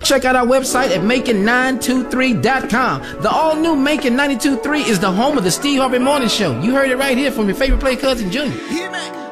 Check out our website at Macon923.com. The all-new Macon 92.3 is the home of the Steve Harvey Morning Show. You heard it right here from your favorite play cousin, Junior.